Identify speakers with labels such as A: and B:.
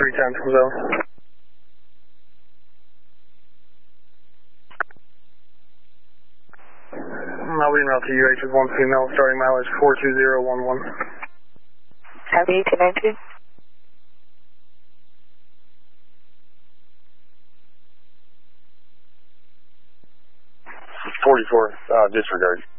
A: 310 from zone. I'll be en route to UH with 1 female, starting mileage 42011.
B: Copy, 292.
C: 44, disregard.